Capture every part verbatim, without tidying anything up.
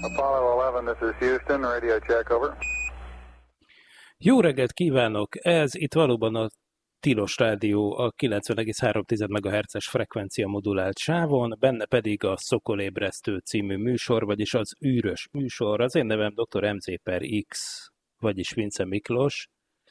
Apollo eleven, this is Houston, radio check, over. Jó reggelt kívánok! Ez itt valóban a Tilos Rádió a kilencven egész három megahertzes frekvencia modulált sávon, benne pedig a Szokolébresztő című műsor, vagyis az űrös műsor. Az én nevem doktor em zé per X, vagyis Vince Miklós,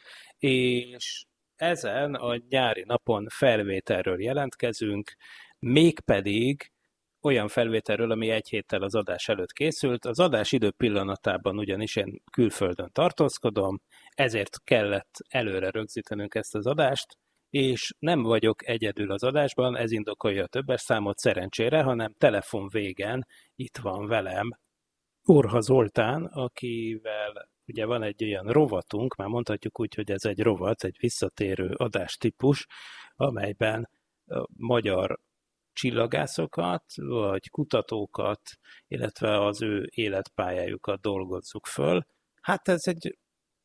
és ezen a nyári napon felvételről jelentkezünk, mégpedig olyan felvételről, ami egy héttel az adás előtt készült. Az adás idő pillanatában ugyanis én külföldön tartózkodom, ezért kellett előre rögzítenünk ezt az adást, és nem vagyok egyedül az adásban, ez indokolja a többes számot szerencsére, hanem telefon végen itt van velem Orha Zoltán, akivel ugye van egy olyan rovatunk, már mondhatjuk úgy, hogy ez egy rovat, egy visszatérő adástípus, amelyben a magyar csillagászokat, vagy kutatókat, illetve az ő életpályájukat dolgozzuk föl. Hát ez egy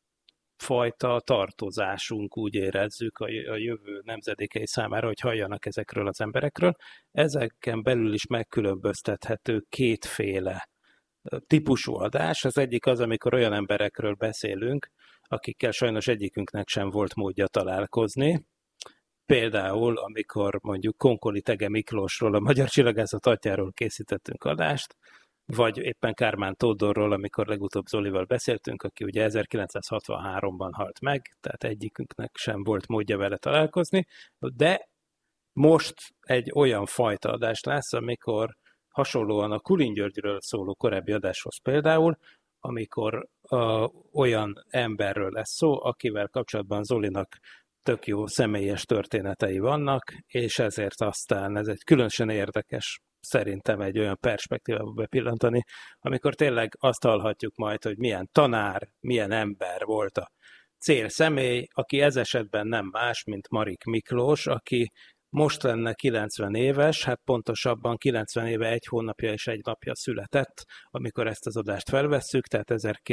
fajta tartozásunk, úgy érezzük a jövő nemzedékei számára, hogy halljanak ezekről az emberekről. Ezeken belül is megkülönböztethető kétféle típusú adás. Az egyik az, amikor olyan emberekről beszélünk, akikkel sajnos egyikünknek sem volt módja találkozni. Például, amikor mondjuk Konkoli Tege Miklósról, a Magyar Csillagászat atyáról készítettünk adást, vagy éppen Kármán Tódorról, amikor legutóbb Zolival beszéltünk, aki ugye ezerkilencszázhatvanháromban halt meg, tehát egyikünknek sem volt módja vele találkozni, de most egy olyan fajta adás lesz, amikor hasonlóan a Kulin Györgyről szóló korábbi adáshoz például, amikor uh, olyan emberről lesz szó, akivel kapcsolatban Zolinak tök jó személyes történetei vannak, és ezért aztán ez egy különösen érdekes, szerintem egy olyan perspektívába bepillantani, amikor tényleg azt hallhatjuk majd, hogy milyen tanár, milyen ember volt a célszemély, aki ez esetben nem más, mint Marik Miklós, aki most lenne kilencven éves, hát pontosabban kilencven éve egy hónapja és egy napja született, amikor ezt az adást felvesszük, tehát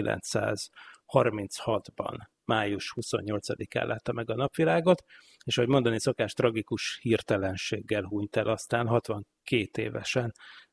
ezerkilencszázharminchatban, május huszonnyolcadikán látta meg a napvilágot, és ahogy mondani szokás, tragikus hirtelenséggel hunyt el aztán hatvankét évesen,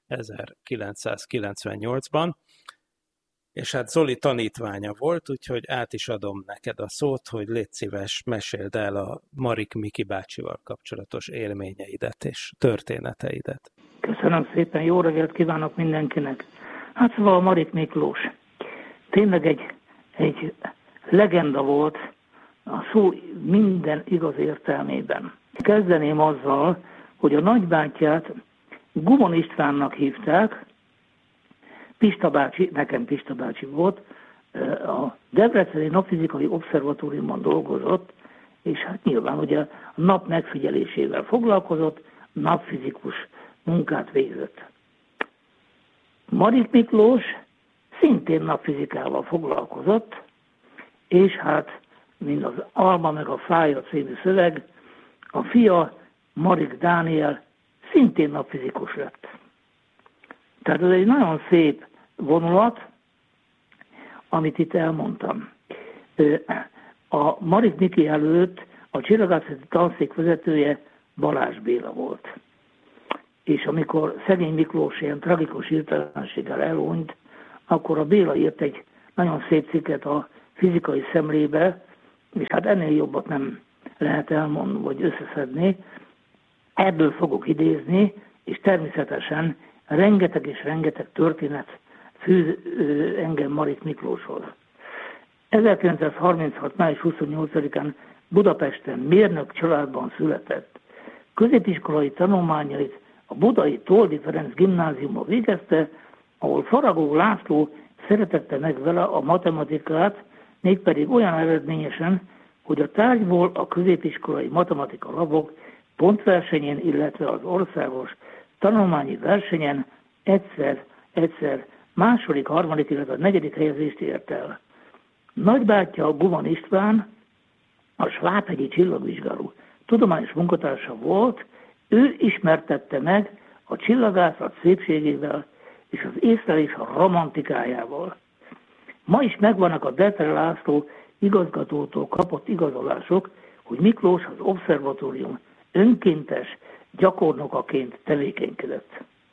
ezerkilencszázkilencvennyolcban, és hát Zoli tanítványa volt, úgyhogy át is adom neked a szót, hogy légy szíves, meséld el a Marik Miki bácsival kapcsolatos élményeidet és történeteidet. Köszönöm szépen, jó reggelt kívánok mindenkinek. Hát szóval a Marik Miklós tényleg egy, egy legenda volt a szó minden igaz értelmében. Kezdeném azzal, hogy a nagybátyját Gumon Istvánnak hívták, Pista bácsi, nekem Pista bácsi volt, a Debreceni Napfizikai Obszervatóriumban dolgozott, és hát nyilván ugye a nap megfigyelésével foglalkozott, napfizikus munkát végzett. Marik Miklós szintén napfizikával foglalkozott, és hát, mint az Alma meg a Fája című szöveg, a fia, Marik Dániel szintén napfizikus lett. Tehát ez egy nagyon szép vonulat, amit itt elmondtam. A Marik Miki előtt a csillagászati tanszék vezetője Balázs Béla volt. És amikor szegény Miklós ilyen tragikus hirtelenséggel elhunyt, akkor a Béla írt egy nagyon szép cikket a Fizikai Szemlébe, és hát ennél jobbat nem lehet elmondani, vagy összeszedni. Ebből fogok idézni, és természetesen rengeteg és rengeteg történet fűz engem Marik Miklóshoz. ezerkilencszázharminchat. május huszonnyolcadikán Budapesten mérnök családban született. Középiskolai tanulmányait a budai Toldi Ferenc gimnáziumban végezte, ahol Faragó László szeretette meg vele a matematikát, mégpedig olyan eredményesen, hogy a tárgyból a középiskolai matematika labok pontversenyén, illetve az országos tanulmányi versenyen egyszer, egyszer második, harmadik, illetve negyedik helyezést ért el. Nagybátyja Gumon István a Svábhegyi csillagvizsgáló tudományos munkatársa volt, ő ismertette meg a csillagászat szépségével és az észlelés a romantikájával. Ma is megvannak a Detre László igazgatótól kapott igazolások, hogy Miklós az obszervatórium önkéntes gyakornokaként tevékenykedett.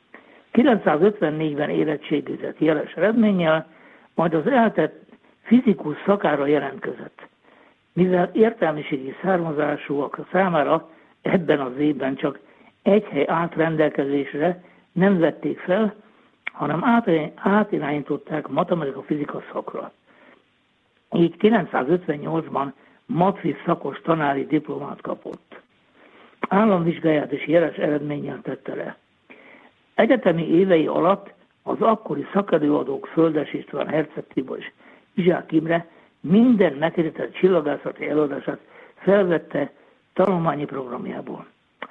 kilencszázötvennégyben érettségizett jeles eredménnyel, majd az eltett fizikus szakára jelentkezett. Mivel értelmiségi származásúak számára ebben az évben csak egy hely állt rendelkezésre, nem vették fel, hanem átirányították matematika-fizika szakra. Így kilencszázötvennyolcban matfiz szakos tanári diplomát kapott. Államvizsgáját is jeles eredménnyel tette le. Egyetemi évei alatt az akkori szakadóadók Földes István, Herceg Tibor és Izsák Imre minden meghirdetett csillagászati előadását felvette tanulmányi programjából.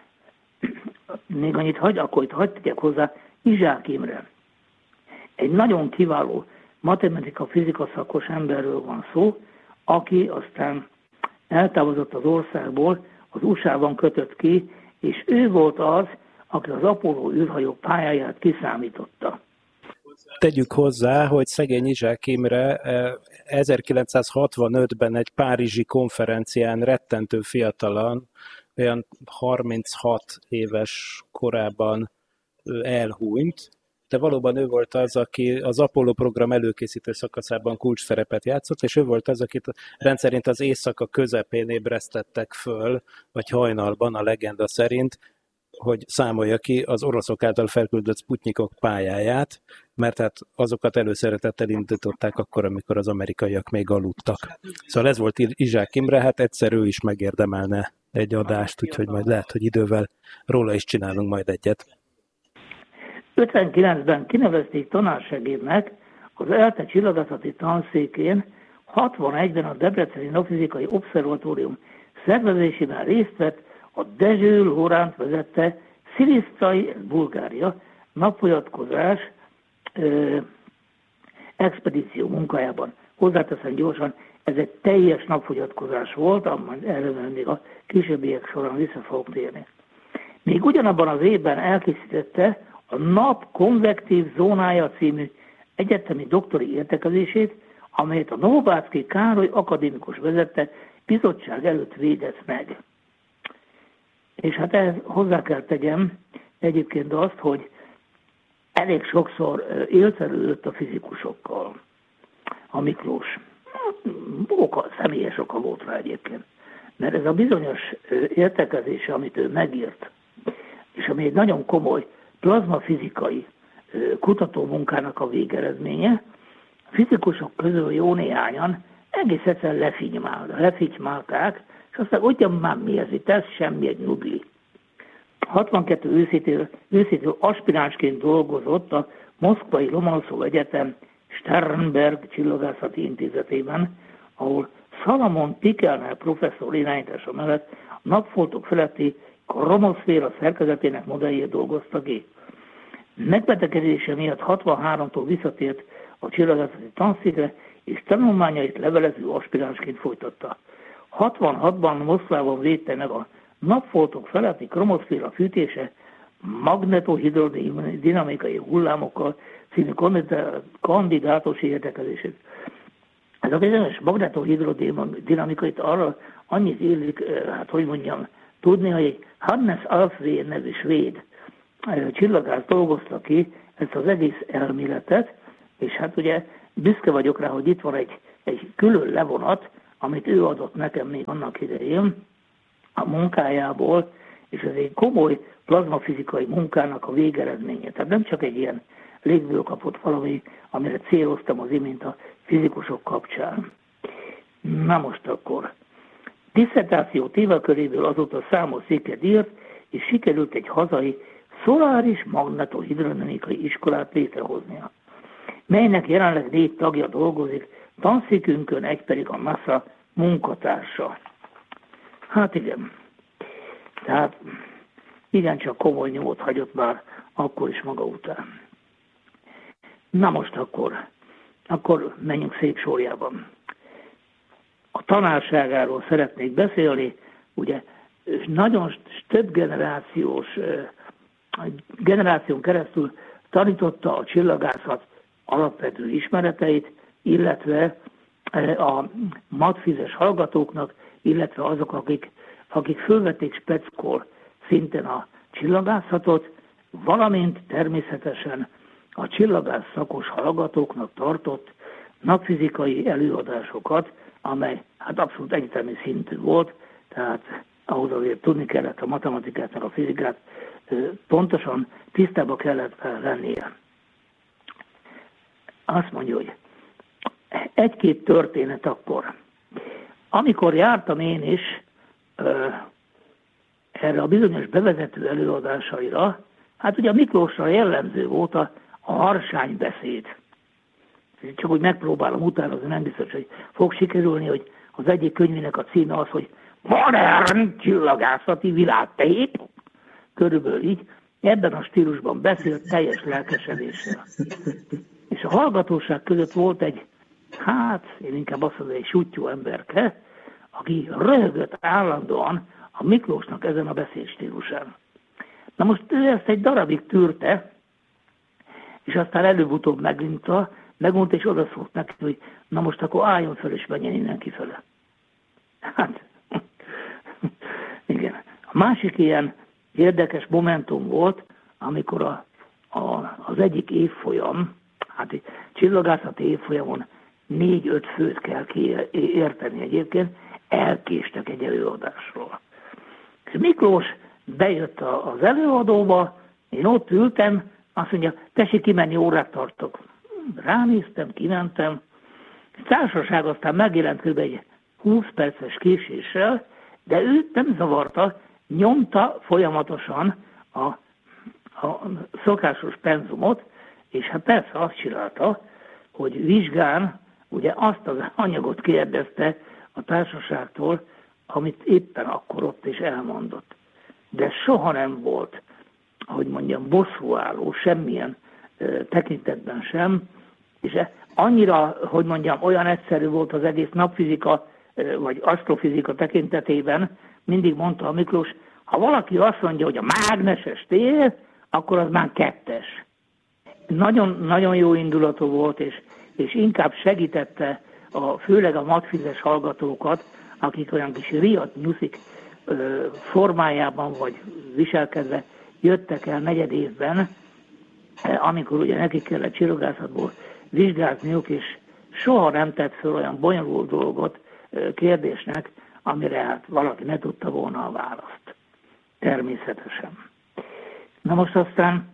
Még annyit hagy, akkor itt hagyják hozzá Izsák Imre. Egy nagyon kiváló matematika-fizika szakos emberről van szó, aki aztán eltávozott az országból, az u es á-ban kötött ki, és ő volt az, aki az Apollo űrhajó pályáját kiszámította. Tegyük hozzá, hogy szegény Izsák Imre ezerkilencszázhatvanötben egy párizsi konferencián rettentő fiatalan, olyan harminchat éves korában elhunyt, de valóban ő volt az, aki az Apollo program előkészítő szakaszában kulcsszerepet játszott, és ő volt az, akit rendszerint az éjszaka közepén ébresztettek föl, vagy hajnalban a legenda szerint, hogy számolja ki az oroszok által felküldött Sputnikok pályáját, mert hát azokat előszeretettel indították akkor, amikor az amerikaiak még aludtak. Szóval ez volt Izsák Imre, hát egyszer ő is megérdemelne egy adást, úgyhogy majd lehet, hogy idővel róla is csinálunk majd egyet. ötvenkilencben kinevezték tanársegédnek az ELTE csillagászati tanszékén, hatvanegyben a Debreceni Napfizikai Obszervatórium szervezésében részt vett a Dezső Lóránt vezette Szilisztrai, Bulgária napfogyatkozás ö, expedíció munkájában. Hozzáteszem gyorsan, ez egy teljes napfogyatkozás volt, amely erre még a későbbiek során vissza fogok térni. Még ugyanabban az évben elkészítette a Nap konvektív zónája című egyetemi doktori értekezését, amelyet a Novobácki Károly akadémikus vezette, bizottság előtt védett meg. És hát ehhez hozzá kell tegyem egyébként azt, hogy elég sokszor élszerülött a fizikusokkal a Miklós. Oka, személyes oka volt rá egyébként. Mert ez a bizonyos értekezése, amit ő megírt, és ami egy nagyon komoly plazmafizikai kutatómunkának a végeredménye, a fizikusok közül jó néhányan egész egyszerűen lefigymálták, és aztán ugyan már mi ez itt, ez semmi, egy nudli. hatvankettő őszétől, őszétől aspiránsként dolgozott a Moszkvai Lomonoszov Egyetem Sternberg csillagászati intézetében, ahol Salamon Pikelner professzor irányítása mellett a napfoltok feletti kromoszféra szerkezetének modelljét dolgozta ki. Megbetegedése miatt hatvanháromtól visszatért a csillagászati tanszékre, és tanulmányait levelező aspiránsként folytatta. hatvanhatban Moszkvában védte meg a napfoltok feletti kromoszféra fűtése magnetohidrodinamikai hullámokkal című kandidátusi értekezését. Ez a bizonyos magnetohidrodinamikait arra annyit illik, hát hogy mondjam, tudni, hogy egy Hannes Alfvén nevű svéd csillagász dolgozta ki ezt az egész elméletet, és hát ugye büszke vagyok rá, hogy itt van egy, egy külön levonat, amit ő adott nekem még annak idején a munkájából, és ez egy komoly plazmafizikai munkának a végeredménye. Tehát nem csak egy ilyen légből kapott valami, amire céloztam az imént a fizikusok kapcsán. Na most akkor. Disszertáció témaköréből azóta számos cikket írt, és sikerült egy hazai szoláris magnetohidrodinamikai iskolát létrehoznia, melynek jelenleg négy tagja dolgozik, tanszékünkön egy pedig a NASA munkatársa. Hát igen, tehát igencsak komoly nyomot hagyott már akkor is maga után. Na most akkor, akkor menjünk szép sorjában. A tanárságáról szeretnék beszélni, ugye nagyon több generációs, generáción keresztül tanította a csillagászat alapvető ismereteit, illetve a matfizes hallgatóknak, illetve azok, akik, akik fölvették speckol szinten a csillagászatot, valamint természetesen a csillagász szakos hallgatóknak tartott napfizikai előadásokat, amely hát abszolút egyetemi szintű volt, tehát ahhoz azért tudni kellett a matematikát, a fizikát, pontosan tisztába kellett lennie. Azt mondja, hogy egy-két történet akkor. Amikor jártam én is ö, erre a bizonyos bevezető előadásaira, hát ugye a Miklósra jellemző volt a, a harsánybeszéd. Csak úgy megpróbálom utánozni, nem biztos, hogy fog sikerülni, hogy az egyik könyvének a címe az, hogy modern csillagászati világkép. Körülbelül így. Ebben a stílusban beszélt teljes lelkesedéssel. És a hallgatóság között volt egy, hát én inkább azt mondom, egy suttyú emberke, aki röhögött állandóan a Miklósnak ezen a beszédstílusán. Na most ő ezt egy darabig tűrte, és aztán előbb-utóbb meginta, megmondta, és odaszólt neki, hogy na most akkor álljon föl, és menjen innen kifele. Hát, igen. A másik ilyen érdekes momentum volt, amikor a, a, az egyik évfolyam, hát egy csillagászati évfolyamon négy-öt főt kell érteni egyébként, elkéstek egy előadásról. És Miklós bejött az előadóba, én ott ültem, azt mondja, tessék kimenni, órát tartok. Ránéztem, kimentem, társaság aztán megjelent kb. Egy húsz perces késéssel, de őt nem zavarta, nyomta folyamatosan a, a szokásos penzumot, és hát persze azt csinálta, hogy vizsgán ugye azt az anyagot kérdezte a társaságtól, amit éppen akkor ott is elmondott. De soha nem volt, ahogy mondjam, bosszúálló, semmilyen ö, tekintetben sem, és annyira, hogy mondjam, olyan egyszerű volt az egész napfizika, ö, vagy asztrofizika tekintetében, mindig mondta a Miklós, ha valaki azt mondja, hogy a mágneses tér, akkor az már kettes. Nagyon, nagyon jó indulatú volt, és, és inkább segítette a, főleg a matfizes hallgatókat, akik olyan kis riadt nyuszik ö, formájában vagy viselkedve jöttek el negyed évben, amikor ugye nekik kellett csillagászatból vizsgázniuk, és soha nem tett föl olyan bonyolult dolgot ö, kérdésnek, amire hát valaki ne tudta volna a választ. Természetesen. Na most aztán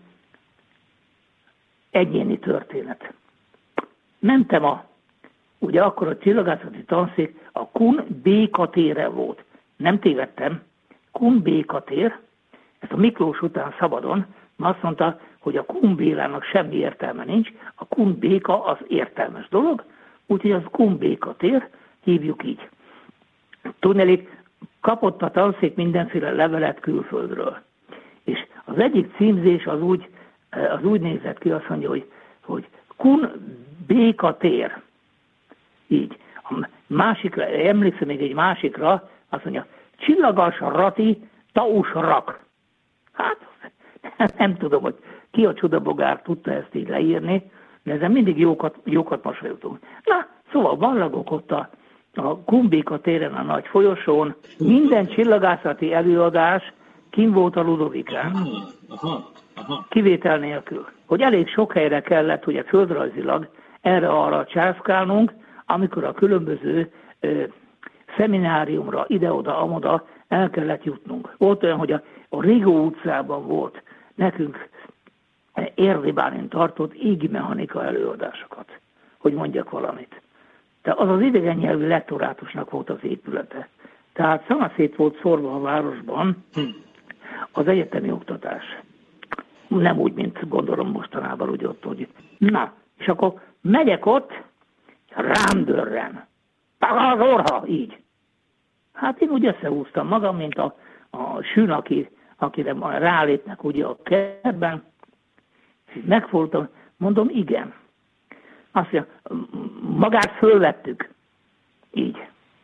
egyéni történet. Mentem a, ugye akkor a csillagászati tanszék a Kun Béka tére volt. Nem tévedtem, Kun Béka tér, ezt a Miklós után szabadon, azt mondta, hogy a Kun Bélának semmi értelme nincs, a Kun Béka az értelmes dolog, úgyhogy az Kun Béka tér, hívjuk így. Tudnélik, kapott a tanszék mindenféle levelet külföldről. És az egyik címzés az úgy, az úgy nézett ki, azt mondja, hogy, hogy Kun Béka tér. Így. A másikra, emlékszem még egy másikra, azt mondja, Csillagas Rati Taus Rak. Hát nem tudom, hogy ki a csodabogár tudta ezt így leírni, de ezen mindig jókat, jókat mosolyogtunk. Na, szóval ballagok ott a a Kun Béka téren, a nagy folyosón, minden csillagászati előadás kim volt a Ludovikán. Aha, aha. Kivétel nélkül. Hogy elég sok helyre kellett ugye földrajzilag erre-arra császkálnunk, amikor a különböző ö, szemináriumra, ide-oda, amoda el kellett jutnunk. Volt olyan, hogy a, a Rigó utcában volt nekünk Érdi Bálint tartott égi mechanika előadásokat, hogy mondjak valamit. De az az idegen nyelvű lektorátusnak volt az épülete. Tehát szanaszét volt szórva a városban az egyetemi oktatás. Nem úgy, mint gondolom mostanában, úgy ott, hogy... Na, és akkor megyek ott, rám dörren. Az orha, így. Hát én úgy összehúztam magam, mint a, a sűn, aki, akire rálépnek ugye a kertben. Megfordultam, mondom, igen. Azt mondja, magát fölvettük. Így.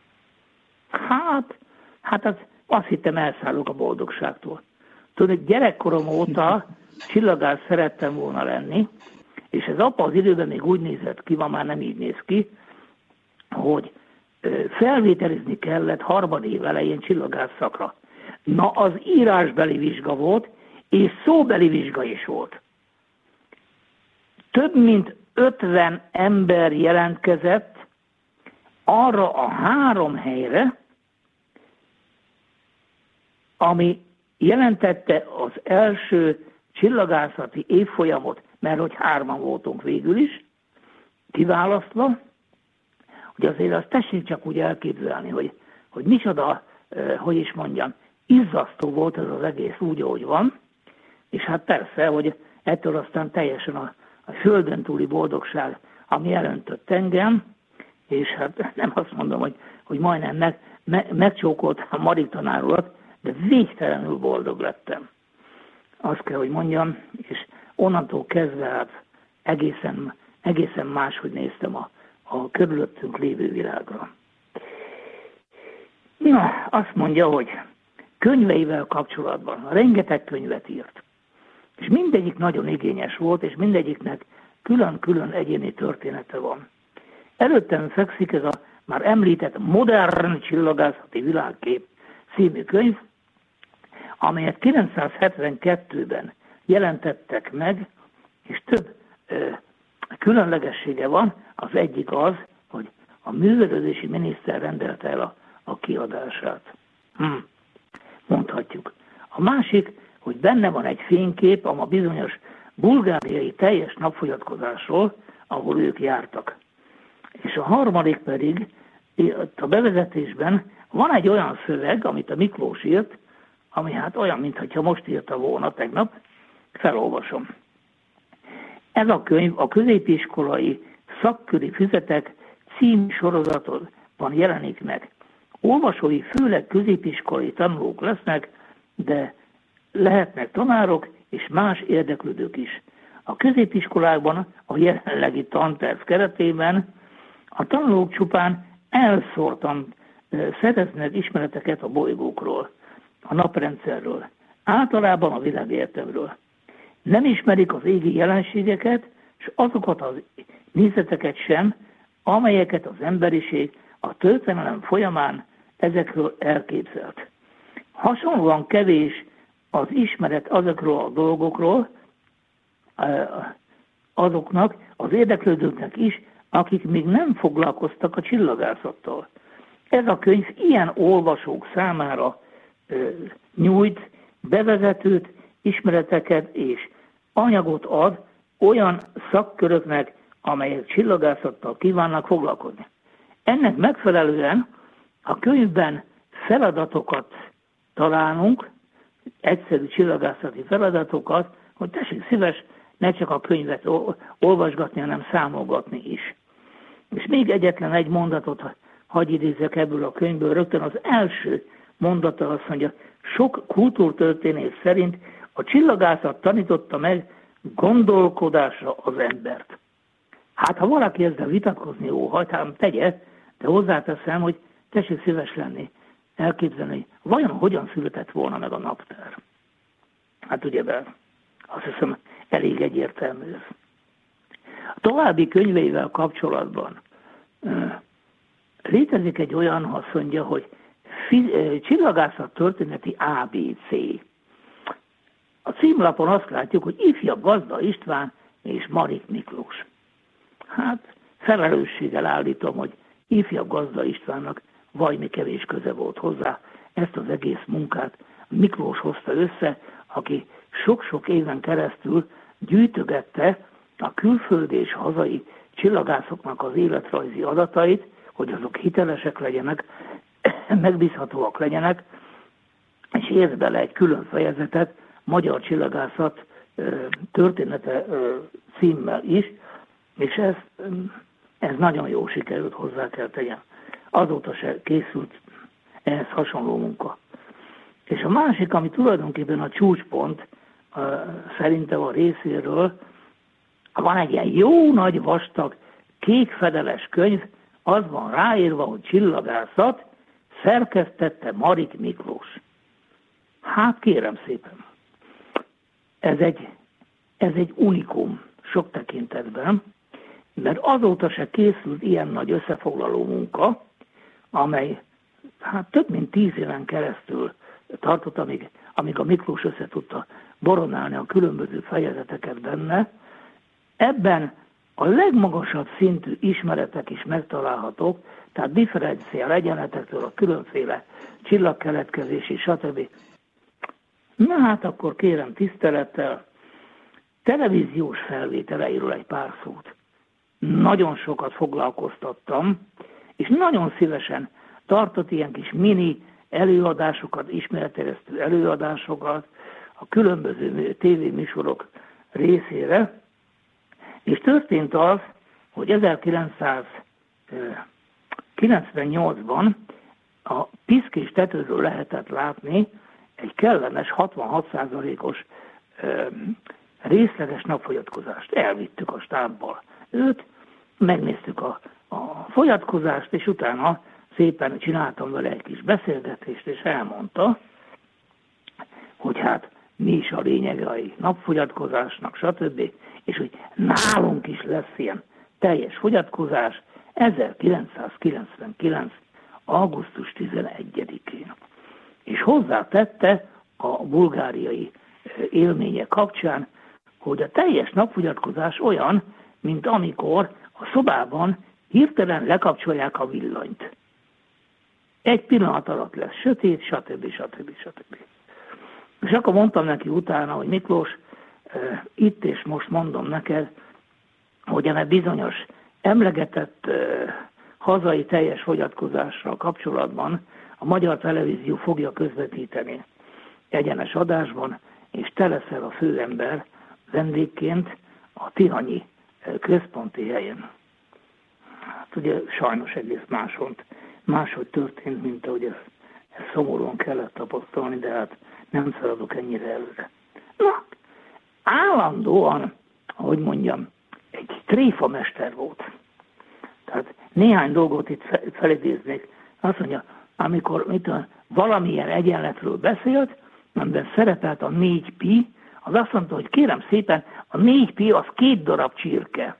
Hát, hát az, azt hittem, elszállok a boldogságtól. Tudod, gyerekkorom óta csillagász szerettem volna lenni, és ez apa az időben még úgy nézett ki, ma már nem így néz ki, hogy felvételizni kellett harmadév elején csillagász szakra. Na, az írásbeli vizsga volt, és szóbeli vizsga is volt. Több mint ötven ember jelentkezett arra a három helyre, ami jelentette az első csillagászati évfolyamot, mert hogy hárman voltunk végül is, kiválasztva, hogy azért azt tessék csak úgy elképzelni, hogy, hogy micsoda, eh, hogy is mondjam, izzasztó volt ez az egész úgy, ahogy van, és hát persze, hogy ettől aztán teljesen a, a földön túli boldogság, ami elöntött engem, és hát nem azt mondom, hogy, hogy majdnem meg, me, megcsókoltam a Marik tanár urat, de végtelenül boldog lettem. Azt kell, hogy mondjam, és onnantól kezdve hát egészen, egészen máshogy néztem a, a körülöttünk lévő világra. Na, azt mondja, hogy könyveivel kapcsolatban rengeteg könyvet írt. És mindegyik nagyon igényes volt, és mindegyiknek külön-külön egyéni története van. Előttem fekszik ez a már említett Modern csillagászati világkép című könyv, amelyet kilencszázhetvenkettőben jelentettek meg, és több ö, különlegessége van. Az egyik az, hogy a művelődési miniszter rendelte el a, a kiadását. Hm. Mondhatjuk. A másik, hogy benne van egy fénykép a bizonyos bulgáriai teljes napfogyatkozásról, ahol ők jártak. És a harmadik pedig, a bevezetésben van egy olyan szöveg, amit a Miklós írt, ami hát olyan, mintha most írta volna tegnap, felolvasom. Ez a könyv a középiskolai szakköri füzetek című sorozatban jelenik meg. Olvasói főleg középiskolai tanulók lesznek, de lehetnek tanárok és más érdeklődők is. A középiskolákban a jelenlegi tanterv keretében a tanulók csupán elszórtan szereznek ismereteket a bolygókról, a naprendszerről, általában a világegyetemről. Nem ismerik az égi jelenségeket, és azokat az nézeteket sem, amelyeket az emberiség a történelem folyamán ezekről elképzelt. Hasonlóan kevés az ismeret azokról a dolgokról, azoknak, az érdeklődőknek is, akik még nem foglalkoztak a csillagászattal. Ez a könyv ilyen olvasók számára ö, nyújt bevezetőt, ismereteket és anyagot ad olyan szakköröknek, amelyek csillagászattal kívánnak foglalkozni. Ennek megfelelően a könyvben feladatokat találunk, egyszerű csillagászati feladatokat, hogy tessék szíves, ne csak a könyvet olvasgatni, hanem számolgatni is. És még egyetlen egy mondatot hagy idézek ebből a könyvből, rögtön az első mondata azt mondja, sok kultúrtörténész szerint a csillagászat tanította meg gondolkodásra az embert. Hát, ha valaki ezzel vitatkozni óhajt, hát tegye, de hozzáteszem, hogy tessék szíves lenni, elképzelni, vajon hogyan született volna meg a naptár. Hát ugye, azt hiszem, elég egyértelmű ez. A további könyveivel kapcsolatban létezik egy olyan, azt mondja, hogy csillagászat történeti á bé cé. A címlapon azt látjuk, hogy ifjabb Gazda István és Marik Miklós. Hát felelősséggel állítom, hogy ifjabb Gazda Istvánnak vajmi kevés köze volt hozzá. Ezt az egész munkát Miklós hozta össze, aki sok-sok éven keresztül gyűjtögette a külföldi és hazai csillagászoknak az életrajzi adatait, hogy azok hitelesek legyenek, megbízhatóak legyenek, és ért bele egy külön fejezetet Magyar Csillagászat története címmel is, és ez, ez nagyon jó sikerült, hozzá kell tegyen. Azóta se készült ehhez hasonló munka. És a másik, ami tulajdonképpen a csúcspont szerintem a részéről, van egy ilyen jó nagy vastag kékfedeles könyv, az van ráírva, hogy csillagászat, szerkesztette Marik Miklós. Hát kérem szépen, ez egy, ez egy unikum sok tekintetben, mert azóta se készült ilyen nagy összefoglaló munka, amely hát több mint tíz éven keresztül tartott, amíg, amíg a Miklós össze tudta boronálni a különböző fejezeteket benne. Ebben a legmagasabb szintű ismeretek is megtalálhatók, tehát differenciál egyenletektől a különféle csillagkeletkezési, stb. Na hát akkor kérem tisztelettel, televíziós felvételeiről egy pár szót. Nagyon sokat foglalkoztattam, és nagyon szívesen tartott ilyen kis mini előadásokat, ismeretterjesztő előadásokat a különböző tévéműsorok részére, és történt az, hogy ezerkilencszázkilencvennyolcban a Piszkés tetőről lehetett látni egy kellemes hatvanhat százalékos részleges napfogyatkozást. Elvittük a stábbal őt, megnéztük a, a fogyatkozást, és utána szépen csináltam vele egy kis beszélgetést, és elmondta, hogy hát mi is a lényege a napfogyatkozásnak, stb. És hogy nálunk is lesz ilyen teljes fogyatkozás ezerkilencszázkilencvenkilenc. augusztus tizenegyedikén. És hozzátette a bulgáriai élménye kapcsán, hogy a teljes napfogyatkozás olyan, mint amikor a szobában hirtelen lekapcsolják a villanyt. Egy pillanat alatt lesz sötét, stb. stb. stb. És akkor mondtam neki utána, hogy Miklós, itt és most mondom neked, hogy eme bizonyos emlegetett hazai teljes fogyatkozással kapcsolatban a Magyar Televízió fogja közvetíteni egyenes adásban, és te leszel a főember vendégként a Tihanyi központi helyen. Hát ugye sajnos egész máshogy, máshogy történt, mint ahogy ez, ez szomorúan kellett tapasztalni, de hát nem szaladok ennyire előre. Na, állandóan, ahogy mondjam, egy tréfamester volt. Tehát néhány dolgot itt felidéznék. Azt mondja, amikor mit tudom, valamilyen egyenletről beszélt, amiben szerepelt a négy pi, az azt mondta, hogy kérem szépen, a négy pi az két darab csirke.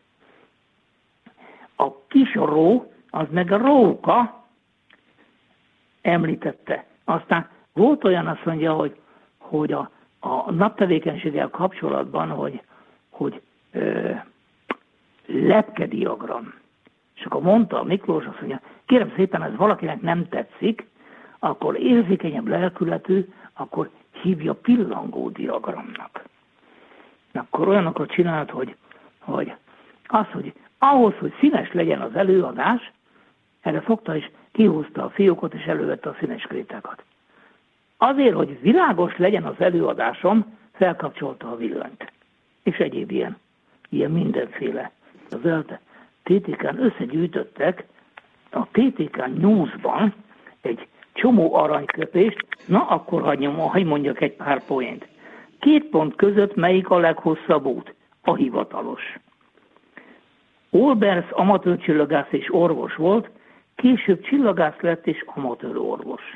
A kis ró, az meg a róka említette. Aztán volt olyan, azt mondja, hogy, hogy a, a naptevékenységgel kapcsolatban, hogy, hogy ö, lepkediagram. És akkor mondta a Miklós, azt mondja, kérem szépen, ez valakinek nem tetszik, akkor érzékenyebb lelkületű, akkor hívja pillangó diagramnak. Akkor olyanokat csinált, hogy, hogy az, hogy ahhoz, hogy színes legyen az előadás, erre fogta és kihúzta a fiókot, és elővette a színes krétákat. Azért, hogy világos legyen az előadásom, felkapcsolta a villanyt. És egyéb ilyen, ilyen mindenféle. Az elte té té ká-n összegyűjtöttek a té té ká News-ban egy csomó aranyköpést, na akkor hagyjam, hagyj mondjak egy pár poént. Két pont között melyik a leghosszabb út? A hivatalos. Olbers amatőr csillagász és orvos volt, később csillagász lett és amatőr orvos.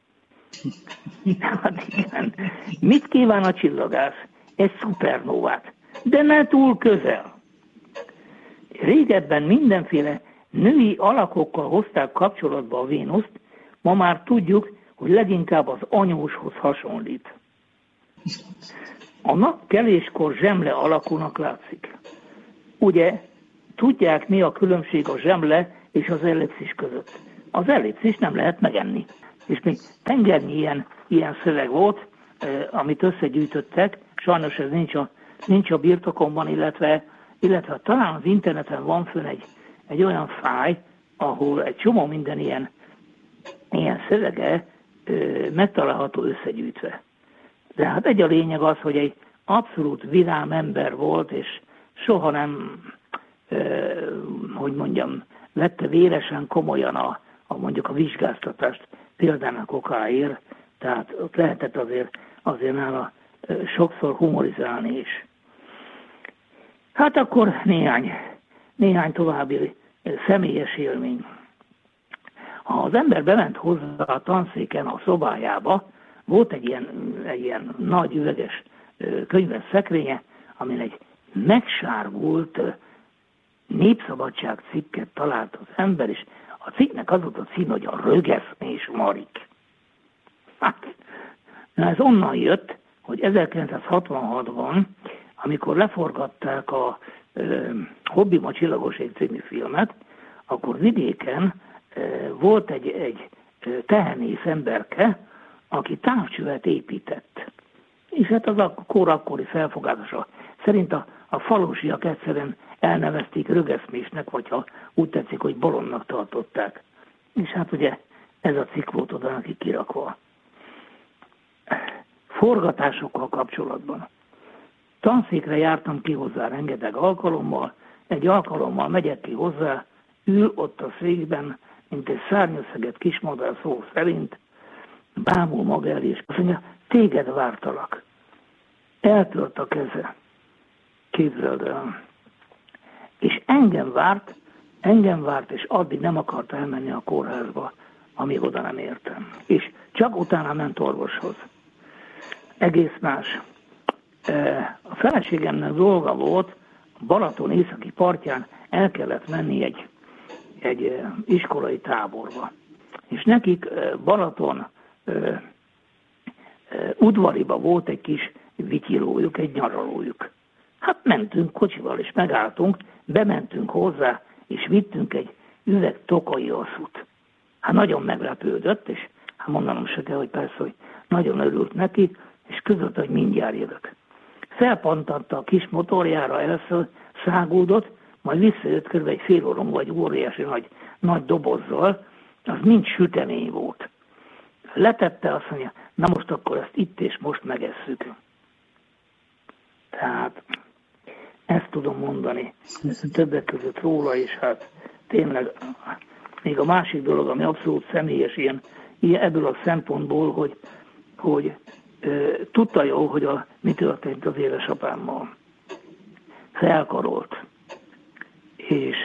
Hát igen. Mit kíván a csillagász? Egy szupernóvát, de ne túl közel. Régebben mindenféle női alakokkal hozták kapcsolatba a Vénuszt, ma már tudjuk, hogy leginkább az anyóshoz hasonlít. A nap keléskor zsemle alakúnak látszik. Ugye, tudják, mi a különbség a zsemle és az ellipszis között. Az ellipszis nem lehet megenni. És még tengernyi ilyen, ilyen szöveg volt, eh, amit összegyűjtöttek, sajnos ez nincs a, nincs a birtokomban, illetve, illetve talán az interneten van fönn egy, egy olyan fáj, ahol egy csomó minden ilyen, ilyen szövege eh, megtalálható összegyűjtve. De hát egy a lényeg az, hogy egy abszolút vidám ember volt, és soha nem, eh, hogy mondjam, vette véresen komolyan a, a mondjuk a vizsgáztatást példának okáért, tehát ott lehetett azért, azért nála sokszor humorizálni is. Hát akkor néhány, néhány további személyes élmény. Ha az ember bement hozzá a tanszéken a szobájába, volt egy ilyen, egy ilyen nagy üveges könyves szekrénye, amin egy megsárgult Népszabadság cikket talált az ember, és a cikknek az volt a cím, hogy a rögeszmés Marik. Hát, na ez onnan jött, hogy ezerkilencszázhatvanhatban, amikor leforgatták a e, Hobbim a csillagoség című filmet, akkor vidéken e, volt egy, egy tehenész emberke, aki távcsövet épített. És hát az a korakkori felfogása szerint a, a falusiak egyszerűen elnevezték rögeszmésnek, vagy ha úgy tetszik, hogy bolondnak tartották. És hát ugye ez a cikk volt oda neki kirakva. Forgatásokkal kapcsolatban. Tanszékre jártam ki hozzá rengeteg alkalommal, egy alkalommal megyek ki hozzá, ül ott a székben, mint egy szárnyaszeget kismodell szó szerint, bámul maga elé, és azt mondja, téged vártalak. Eltört a keze. Képzeld el. És engem várt, engem várt, és addig nem akart elmenni a kórházba, amíg oda nem értem. És csak utána ment orvoshoz. Egész más. A feleségemnek dolga volt, Balaton északi partján el kellett menni egy, egy iskolai táborba. És nekik Balaton udvariba volt egy kis vityilójuk, egy nyaralójuk. Hát mentünk kocsival, és megálltunk, bementünk hozzá, és vittünk egy üveg tokai asszút. Hát nagyon meglepődött, és hát mondanom se kell, hogy persze, hogy nagyon örült neki, és között, hogy mindjárt jövök. Felpantatta a kis motorjára, először szágódott, majd visszajött kb. Egy fél óra, vagy óriási nagy, nagy dobozzal, az mind sütemény volt. Letette, azt mondja, na most akkor ezt itt és most megesszük. Tehát ezt tudom mondani többek között róla, és hát tényleg még a másik dolog, ami abszolút személyes ilyen, ilyen ebből a szempontból, hogy, hogy e, tudta jó, hogy a, mi történt az édesapámmal. Felkarolt, és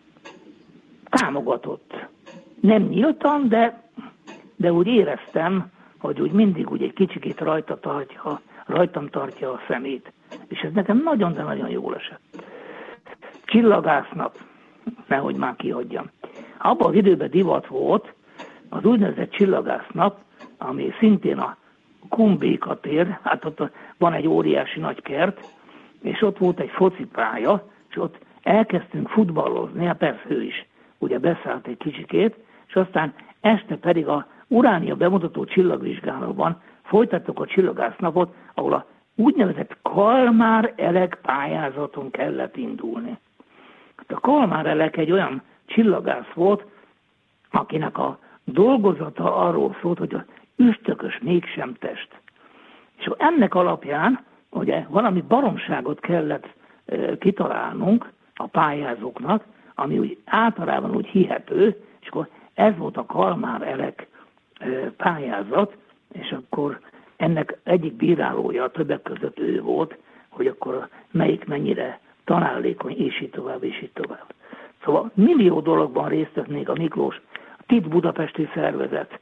támogatott. Nem nyíltan, de, de úgy éreztem, hogy úgy mindig úgy egy kicsikét rajta tartja, rajtam tartja a szemét. És ez nekem nagyon, de nagyon jól esett. Csillagásznap, nehogy már kihagyjam. Abban az időben divat volt az úgynevezett csillagásznap, ami szintén a Kumbéka tér, hát ott van egy óriási nagy kert, és ott volt egy focipálya, és ott elkezdtünk futballozni, hát persze ő is ugye beszállt egy kicsikét, és aztán este pedig a Uránia bemutató csillagvizsgálóban folytattuk a csillagásznapot, ahol a úgynevezett Kalmár-Elek pályázaton kellett indulni. A Kalmár-Elek egy olyan csillagász volt, akinek a dolgozata arról szólt, hogy az üstökös mégsem test. És ennek alapján ugye valami baromságot kellett e, kitalálnunk a pályázóknak, ami úgy általában úgy hihető, és akkor ez volt a Kalmár-Elek e, pályázat, és akkor ennek egyik bírálója, többek között ő volt, hogy akkor melyik mennyire találékony, és így tovább, és így tovább. Szóval millió dologban részt vett még a Miklós, a Tit Budapesti Szervezetben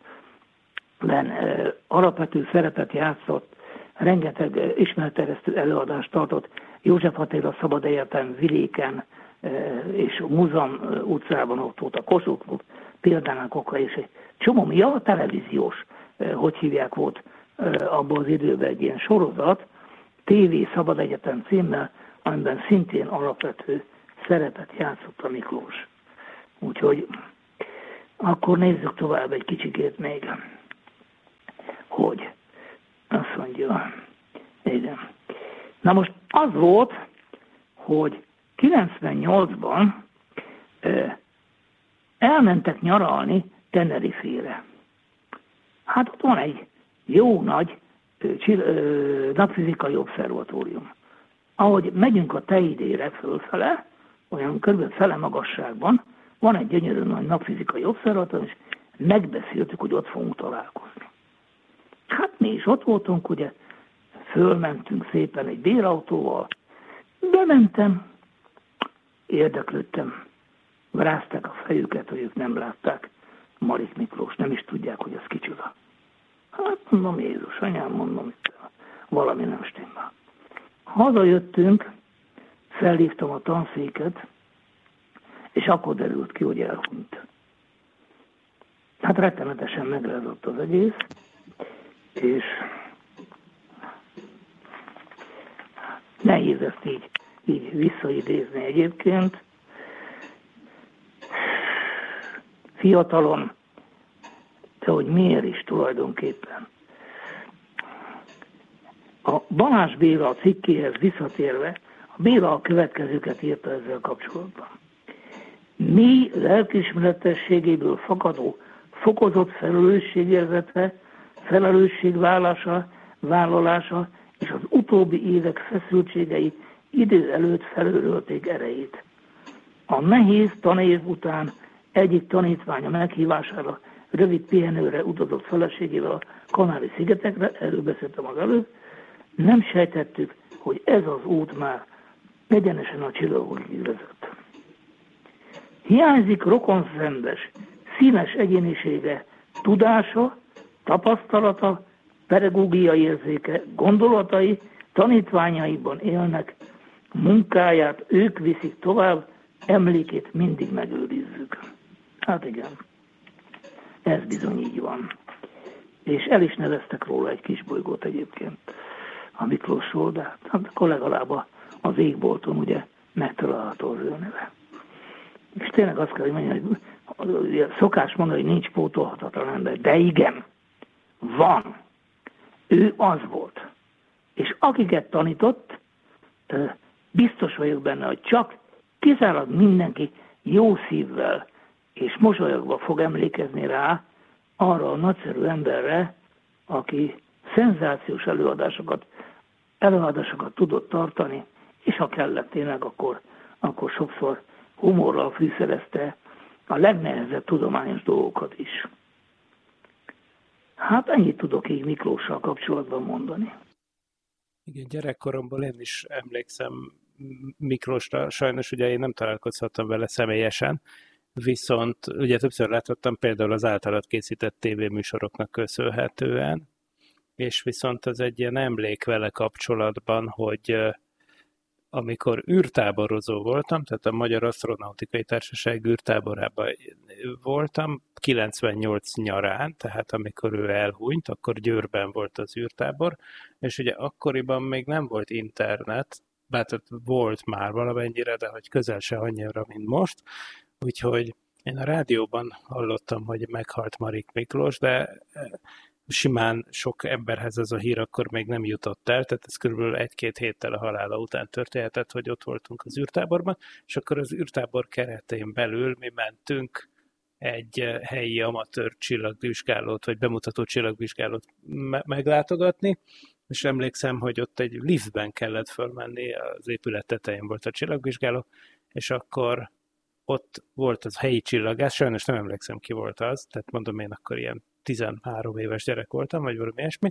e, alapvető szerepet játszott, rengeteg e, ismeretterjesztő előadást tartott, József Attila Szabad Egyetem Vidéken, e, és a Múzeum utcában ott volt a Kossuth Klub, példának oka, és egy csomó, ja, a televíziós, e, hogy hívják, volt abban az időben egy ilyen sorozat, té vé Szabad Egyetem címmel, amiben szintén alapvető szerepet játszott a Miklós. Úgyhogy akkor nézzük tovább egy kicsikét még, hogy azt mondja, igen. Na most az volt, hogy kilencvennyolcban eh, elmentek nyaralni Tenerifére. Hát ott van egy jó nagy ö, napfizikai obszervatórium. Ahogy megyünk a Teidére fölfele, olyan kb. Fele magasságban, van egy gyönyörű nagy napfizikai obszervatórium, és megbeszéltük, hogy ott fogunk találkozni. Hát mi is ott voltunk, ugye, fölmentünk szépen egy bérautóval, bementem, érdeklődtem, rázták a fejüket, hogy ők nem látták Marik Miklós, nem is tudják, hogy az kicsoda. Hát mondom, Jézus anyám, mondom, valami nem stimmel. Hazajöttünk, felhívtam a tanszéket, és akkor derült ki, hogy elhunyt. Hát rettenetesen megrázott az egész, és nehéz ezt így, így visszaidézni egyébként. Fiatalon, de hogy miért is tulajdonképpen. A Balázs Béla cikkéhez visszatérve, a Béla a következőket írta ezzel kapcsolatban. Mély lelkiismeretességéből fakadó fokozott felelősségérzete, felelősségvállalása, vállalása és az utóbbi évek feszültségei idő előtt felőrölték erejét. A nehéz tanév után egyik tanítványa meghívására rövid pihenőre utazott feleségével a Kanári-szigetekre, erről beszéltem az előbb, nem sejtettük, hogy ez az út már egyenesen a csillagokig vezet. Hiányzik rokonszenves, színes egyénisége, tudása, tapasztalata, pedagógiai érzéke, gondolatai, tanítványaiban élnek, munkáját ők viszik tovább, emlékét mindig megőrizzük. Hát igen, ez bizony így van. És el is neveztek róla egy kis bolygót egyébként, a Miklósról, de hát akkor legalább az égbolton ugye megtalálható az ő neve. És tényleg azt kell mondani, hogy szokás mondani, hogy nincs pótolhatatlan ember, de igen, van. Ő az volt. És akiket tanított, biztos vagyok benne, hogy csak kizárólag mindenki jó szívvel és mosolyogva fog emlékezni rá arra a nagyszerű emberre, aki szenzációs előadásokat, előadásokat tudott tartani, és ha kellett tényleg, akkor, akkor sokszor humorral fűszerezte a legnehezebb tudományos dolgokat is. Hát ennyit tudok így Miklóssal kapcsolatban mondani. Igen, gyerekkoromból én is emlékszem Miklósra, sajnos ugye én nem találkozhattam vele személyesen, viszont ugye többször láthattam például az általad készített tévéműsoroknak köszönhetően, és viszont az egy ilyen emlék vele kapcsolatban, hogy amikor űrtáborozó voltam, tehát a Magyar Asztronautikai Társaság űrtáborában voltam, kilencvennyolc nyarán, tehát amikor ő elhunyt, akkor Győrben volt az űrtábor, és ugye akkoriban még nem volt internet, bár volt már valamennyire, de hogy közel se annyira, mint most, úgyhogy én a rádióban hallottam, hogy meghalt Marik Miklós, de simán sok emberhez ez a hír akkor még nem jutott el, tehát ez körülbelül egy-két héttel a halála után történhetett, hogy ott voltunk az űrtáborban, és akkor az űrtábor keretén belül mi mentünk egy helyi amatőr csillagvizsgálót, vagy bemutató csillagvizsgálót me- meglátogatni, és emlékszem, hogy ott egy liftben kellett fölmenni, az épület tetején volt a csillagvizsgáló, és akkor ott volt az helyi csillagász, sajnos nem emlékszem, ki volt az, tehát mondom, én akkor ilyen tizenhárom éves gyerek voltam, vagy valami ilyesmi,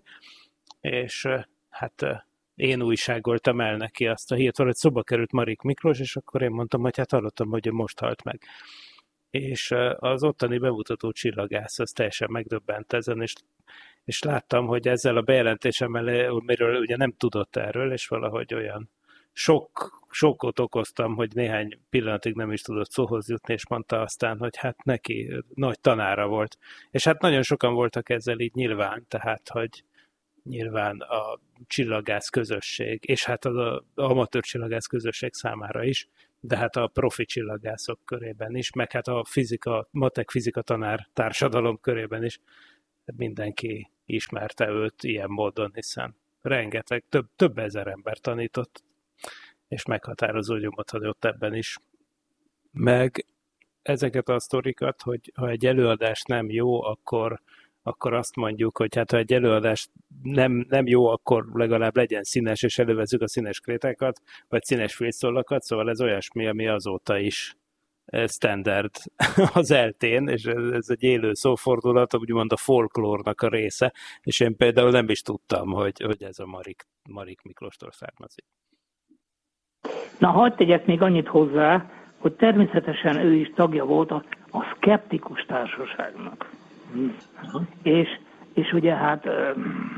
és hát én újságoltam el neki azt a hírt, valahogy szóba került Marik Miklós, és akkor én mondtam, hogy hát hallottam, hogy most halt meg. És az ottani bemutató csillagász az teljesen megdöbbent ezen, és, és láttam, hogy ezzel a bejelentésemmel, miről ugye nem tudott erről, és valahogy olyan sok, sokkot okoztam, hogy néhány pillanatig nem is tudott szóhoz jutni, és mondta aztán, hogy hát neki nagy tanára volt. És hát nagyon sokan voltak ezzel így nyilván, tehát, hogy nyilván a csillagász közösség, és hát az amatőr csillagász közösség számára is, de hát a profi csillagászok körében is, meg hát a fizika, matek fizika tanár társadalom körében is mindenki ismerte őt ilyen módon, hiszen rengeteg, több, több ezer ember tanított, és meghatározó nyomot adott ebben is. Meg ezeket a sztorikat, hogy ha egy előadás nem jó, akkor, akkor azt mondjuk, hogy hát ha egy előadás nem, nem jó, akkor legalább legyen színes, és elővezzük a színes krétákat, vagy színes félszólakat, szóval ez olyasmi, ami azóta is standard az eltén, és ez egy élő szófordulat, úgymond a folklórnak a része, és én például nem is tudtam, hogy, hogy ez a Marik, Marik Miklóstól származik. Na, hagyd tegyek még annyit hozzá, hogy természetesen ő is tagja volt a, a szkeptikus társaságnak. Uh-huh. És, és ugye hát ö,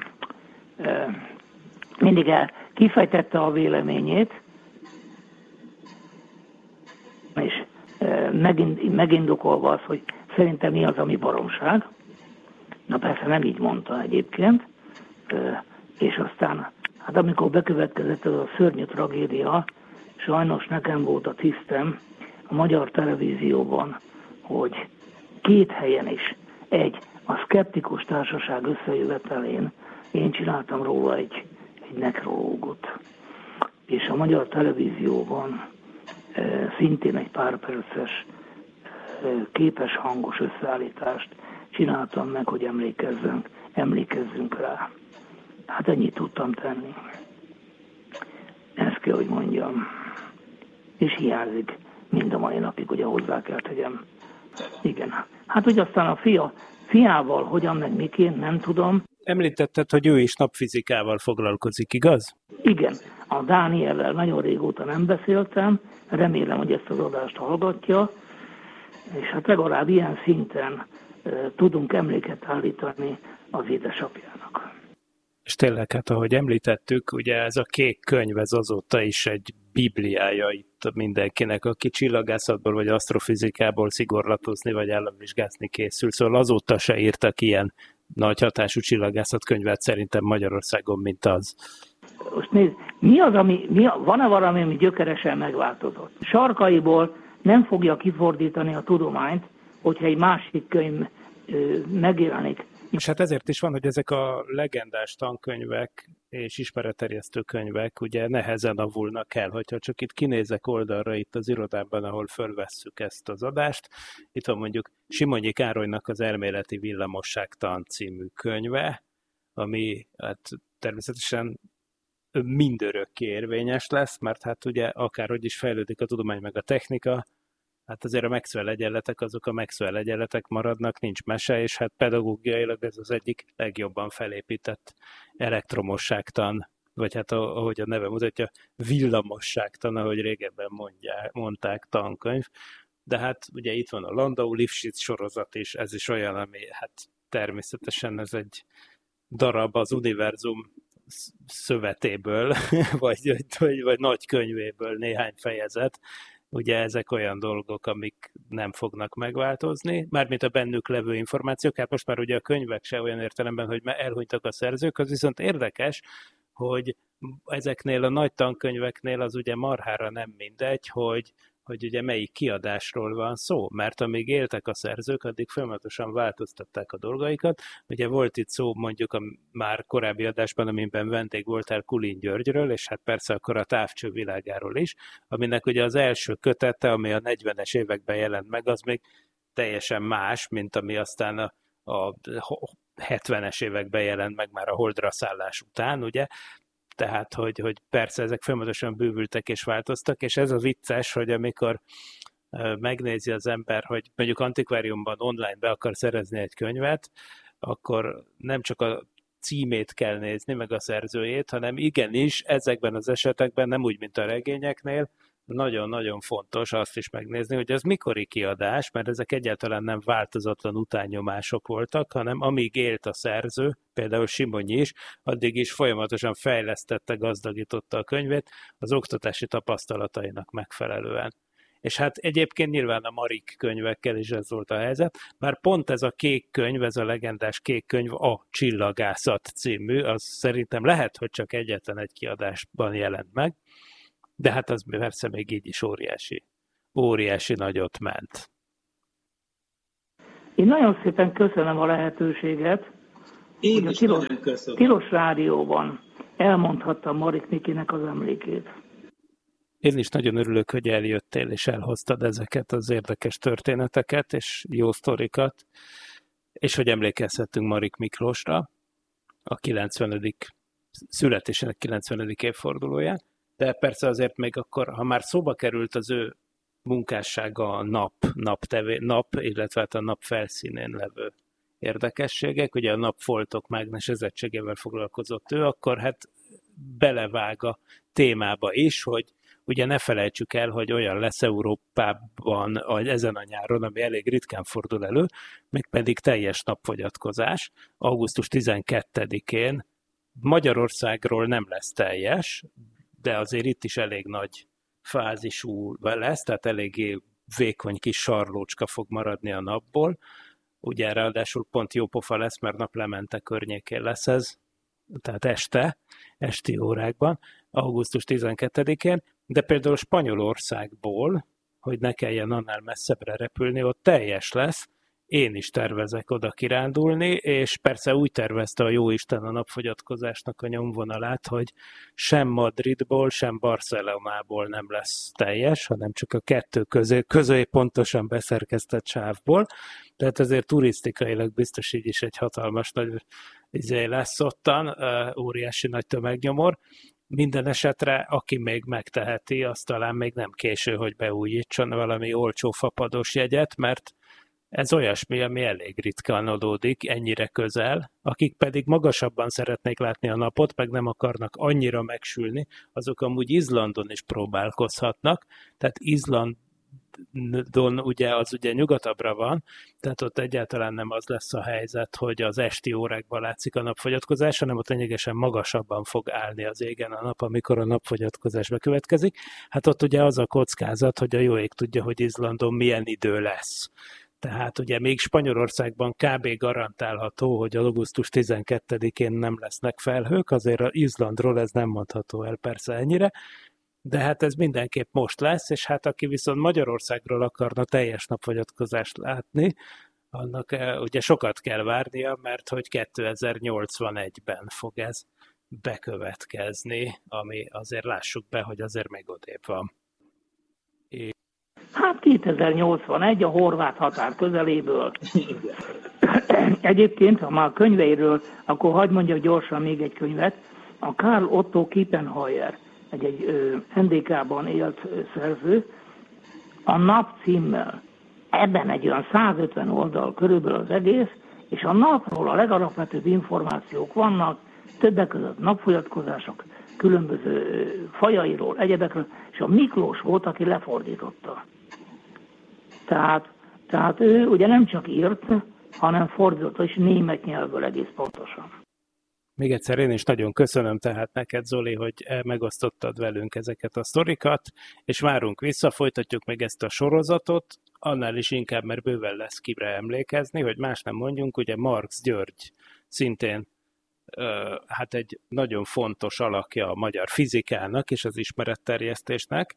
ö, mindig el kifejtette a véleményét, és ö, megind, megindokolva az, hogy szerintem mi az, ami baromság. Na persze nem így mondta egyébként, ö, és aztán Hát amikor bekövetkezett ez a szörnyű tragédia, sajnos nekem volt a tisztem a Magyar Televízióban, hogy két helyen is, egy, a Szkeptikus Társaság összejövetelén én csináltam róla egy, egy nekrológot. És a Magyar Televízióban e, szintén egy pár perces e, képes hangos összeállítást csináltam meg, hogy emlékezzünk, emlékezzünk rá. Hát ennyit tudtam tenni. Ezt kell, hogy mondjam. És hiányzik mind a mai napig, ugye hozzá kell tegyem. Igen. Hát, hogy aztán a fia, fiával hogyan meg miként, nem tudom. Említetted, hogy ő is napfizikával foglalkozik, igaz? Igen. A Dániellel nagyon régóta nem beszéltem. Remélem, hogy ezt az adást hallgatja. És hát legalább ilyen szinten e, tudunk emléket állítani az édesapjának. És tényleg, hát ahogy említettük, ugye ez a kék könyv, ez azóta is egy bibliája itt mindenkinek, aki csillagászatból vagy asztrofizikából szigorlatozni vagy államvizsgázni készül. Szóval azóta se írtak ilyen nagy hatású csillagászatkönyvet szerintem Magyarországon, mint az. Most nézd, mi az, ami, mi, van-e valami, ami gyökeresen megváltozott? Sarkaiból nem fogja kifordítani a tudományt, hogyha egy másik könyv ö, megjelenik. És hát ezért is van, hogy ezek a legendás tankönyvek és ismeretterjesztő könyvek ugye nehezen avulnak el, hogyha csak itt kinézek oldalra itt az irodában, ahol fölvesszük ezt az adást. Itt van mondjuk Simonyi Károlynak az Elméleti villamosságtan című könyve, ami hát természetesen mindörökké érvényes lesz, mert hát ugye akárhogy is fejlődik a tudomány meg a technika, hát azért a Maxwell egyenletek azok a Maxwell egyenletek maradnak, nincs mese, és hát pedagógiailag ez az egyik legjobban felépített elektromosságtan, vagy hát ahogy a neve mutatja, villamosságtan, ahogy régebben mondják, mondták, tankönyv. De hát ugye itt van a Landau-Lifshitz sorozat is, ez is olyan, ami hát természetesen ez egy darab az univerzum szövetéből, vagy, vagy, vagy nagy könyvéből néhány fejezet. Ugye ezek olyan dolgok, amik nem fognak megváltozni, mármint a bennük levő információk, hát most már ugye a könyvek se olyan értelemben, hogy elhunytak a szerzők, az viszont érdekes, hogy ezeknél a nagy tankönyveknél az ugye marhára nem mindegy, hogy, hogy ugye melyik kiadásról van szó, mert amíg éltek a szerzők, addig folyamatosan változtatták a dolgaikat. Ugye volt itt szó mondjuk a már korábbi adásban, amiben vendég voltál Kulin Györgyről, és hát persze akkor a Távcső világáról is, aminek ugye az első kötete, ami a negyvenes években jelent meg, az még teljesen más, mint ami aztán a, a hetvenes években jelent meg már a Holdra szállás után, ugye? Tehát, hogy, hogy persze ezek folyamatosan bővültek és változtak, és ez a vicces, hogy amikor megnézi az ember, hogy mondjuk antikváriumban online be akar szerezni egy könyvet, akkor nem csak a címét kell nézni, meg a szerzőjét, hanem igenis ezekben az esetekben, nem úgy, mint a regényeknél, nagyon-nagyon fontos azt is megnézni, hogy ez mikori kiadás, mert ezek egyáltalán nem változatlan utánnyomások voltak, hanem amíg élt a szerző, például Simonyi is, addig is folyamatosan fejlesztette, gazdagította a könyvét az oktatási tapasztalatainak megfelelően. És hát egyébként nyilván a Marik könyvekkel is ez volt a helyzet, bár pont ez a kék könyv, ez a legendás kék könyv, a Csillagászat című, az szerintem lehet, hogy csak egyetlen egy kiadásban jelent meg, de hát az persze még így is óriási, óriási nagyot ment. Én nagyon szépen köszönöm a lehetőséget, Én hogy is a Tilos, nagyon köszönöm. Tilos Rádióban elmondhattam Marik Mikinek az emlékét. Én is nagyon örülök, hogy eljöttél és elhoztad ezeket az érdekes történeteket és jó sztorikat, és hogy emlékezhetünk Marik Miklósra, a kilencvenedik születésének kilencvenedik évfordulóján. De persze azért még akkor, ha már szóba került az ő munkássága a nap, nap, tevé, nap illetve hát a nap felszínén levő érdekességek, ugye a napfoltok mágnesezettségével foglalkozott ő, akkor hát belevág a témába is, hogy ugye ne felejtsük el, hogy olyan lesz Európában ezen a nyáron, ami elég ritkán fordul elő, mégpedig teljes napfogyatkozás. augusztus tizenkettedikén Magyarországról nem lesz teljes, de azért itt is elég nagy fázisú lesz, tehát eléggé vékony kis sarlócska fog maradni a napból. Ugye ráadásul pont jó pofa lesz, mert naplemente környékén lesz ez. tehát este, esti órákban, augusztus tizenkettedikén, de például Spanyolországból, hogy ne kelljen annál messzebbre repülni, ott teljes lesz. Én is tervezek oda kirándulni, és persze úgy tervezte a jóisten a napfogyatkozásnak a nyomvonalát, hogy sem Madridból, sem Barcelonából nem lesz teljes, hanem csak a kettő közé, közé pontosan beszerkesztett sávból. Tehát ezért turisztikailag biztos így is egy hatalmas nagy izé lesz ottan, óriási nagy tömegnyomor. Minden esetre, aki még megteheti, az talán még nem késő, hogy beújítson valami olcsó fapados jegyet, mert ez olyasmi, ami elég ritkán adódik, ennyire közel, akik pedig magasabban szeretnék látni a napot, meg nem akarnak annyira megsülni, azok amúgy Izlandon is próbálkozhatnak, tehát Izlandon ugye az ugye nyugatabbra van, tehát ott egyáltalán nem az lesz a helyzet, hogy az esti órákban látszik a napfogyatkozás, hanem ott lényegesen magasabban fog állni az égen a nap, amikor a napfogyatkozás bekövetkezik. Hát ott ugye az a kockázat, hogy a jó ég tudja, hogy Izlandon milyen idő lesz. Tehát ugye még Spanyolországban kb. Garantálható, hogy augusztus tizenkettedikén nem lesznek felhők, azért az Izlandról ez nem mondható el persze ennyire, de hát ez mindenképp most lesz, és hát aki viszont Magyarországról akarna teljes napfogyatkozást látni, annak ugye sokat kell várnia, mert hogy kétezer-nyolcvanegyben fog ez bekövetkezni, ami azért lássuk be, hogy azért még odébb van. É- Hát kétezer-nyolcvanegy a horvát határ közeléből. Egyébként, ha már könyveiről, akkor hagyd mondjak gyorsan még egy könyvet. A Karl Otto Kiepenheuer, egy, egy en dé ká-ban élt szerző, a Nap címmel. Ebben egy olyan százötven oldal körülbelül az egész, és a napról a legalapvetőbb információk vannak, többek között napfogyatkozások, különböző fajairól, egyebekről, és a Miklós volt, aki lefordította. Tehát, tehát ő ugye nem csak írt, hanem fordította is német nyelvből egész pontosan. Még egyszer én is nagyon köszönöm tehát neked, Zoli, hogy megosztottad velünk ezeket a sztorikat, és várunk vissza, folytatjuk meg ezt a sorozatot, annál is inkább, mert bőven lesz kire emlékezni, hogy más nem mondjunk, ugye Marx György szintén hát egy nagyon fontos alakja a magyar fizikának és az ismeretterjesztésnek,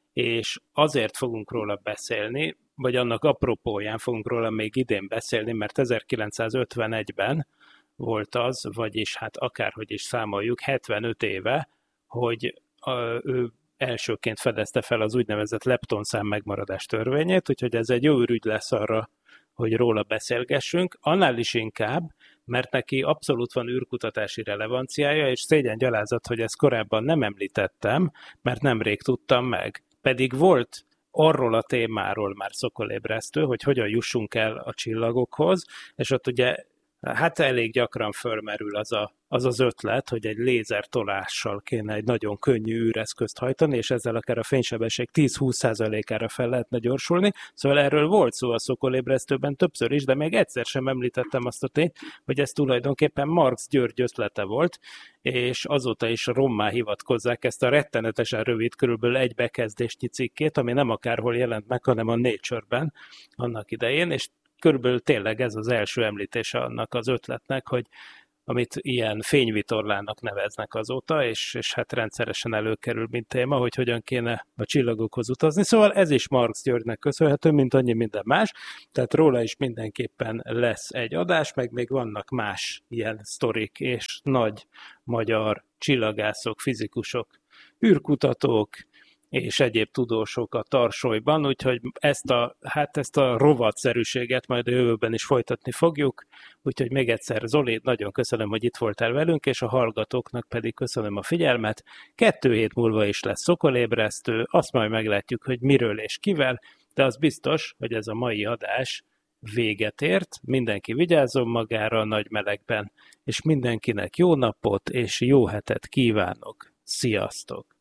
és azért fogunk róla beszélni, vagy annak apropóján fogunk róla még idén beszélni, mert ezerkilencszázötvenegyben volt az, vagyis hát akárhogy is számoljuk, hetvenöt éve, hogy a, ő elsőként fedezte fel az úgynevezett leptonszám megmaradás törvényét, úgyhogy ez egy jó ürügy lesz arra, hogy róla beszélgessünk, annál is inkább, mert neki abszolút van űrkutatási relevanciája, és szégyen gyalázat, hogy ezt korábban nem említettem, mert nemrég tudtam meg. Pedig volt arról a témáról már szokolébresztő, hogy hogyan jussunk el a csillagokhoz, és ott ugye hát elég gyakran fölmerül az, a, az az ötlet, hogy egy lézertolással kéne egy nagyon könnyű űreszközt hajtani, és ezzel akár a fénysebesség tíz-húsz százalékára fel lehetne gyorsulni. Szóval erről volt szó a szokolébresztőben többször is, de még egyszer sem említettem azt a tényt, hogy ez tulajdonképpen Marx György ötlete volt, és azóta is rommá hivatkozzák ezt a rettenetesen rövid, körülbelül egy bekezdésnyi cikkét, ami nem akárhol jelent meg, hanem a Nature-ben annak idején, és körülbelül tényleg ez az első említése annak az ötletnek, hogy amit ilyen fényvitorlának neveznek azóta, és, és hát rendszeresen előkerül, mint téma, hogy hogyan kéne a csillagokhoz utazni. Szóval ez is Marx Györgynek köszönhető, mint annyi minden más, tehát róla is mindenképpen lesz egy adás, meg még vannak más ilyen sztorik, és nagy magyar csillagászok, fizikusok, űrkutatók, és egyéb tudósok a tarsolyban, úgyhogy ezt a, hát ezt a rovatszerűséget majd a jövőben is folytatni fogjuk, úgyhogy még egyszer Zoli, nagyon köszönöm, hogy itt voltál velünk, és a hallgatóknak pedig köszönöm a figyelmet. Kettő hét múlva is lesz szokolébresztő, azt majd meglátjuk, hogy miről és kivel, de az biztos, hogy ez a mai adás véget ért, mindenki vigyázzon magára a nagy melegben, és mindenkinek jó napot és jó hetet kívánok. Sziasztok!